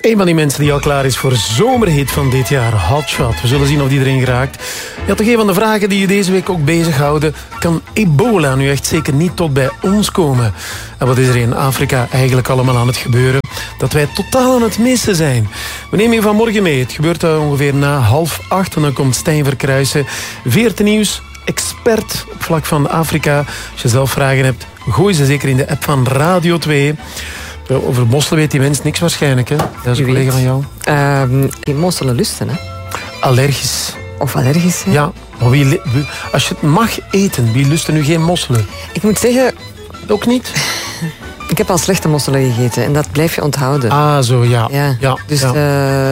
Een van die mensen die al klaar is voor zomerhit van dit jaar, Hotshot. We zullen zien of die erin geraakt. Ja, toch een van de vragen die je deze week ook bezighouden. Kan ebola nu echt zeker niet tot bij ons komen? En wat is er in Afrika eigenlijk allemaal aan het gebeuren? Dat wij totaal aan het missen zijn. We nemen je vanmorgen mee. Het gebeurt ongeveer na 7:30 en dan komt Stijn Verkruijsen. VRT Nieuws, expert op vlak van Afrika. Als je zelf vragen hebt, gooi ze zeker in de app van Radio 2. Over mosselen weet die mens niks waarschijnlijk, hè? Dat is een collega van jou. Die mosselen lusten, hè? Allergisch. Of allergisch, hè? Ja, maar als je het mag eten, wie lust er nu geen mosselen? Ik moet zeggen... Ook niet? Ik heb al slechte mosselen gegeten en dat blijf je onthouden. Ah, zo, ja. Ja. Dus ja.